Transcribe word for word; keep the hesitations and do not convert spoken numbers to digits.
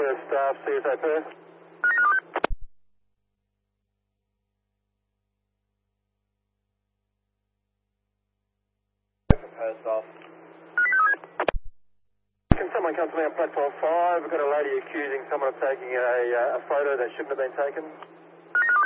First staff, C S A Perth. First off. Can someone come to me on platform five? We've got a lady accusing someone of taking a, uh, a photo that shouldn't have been taken.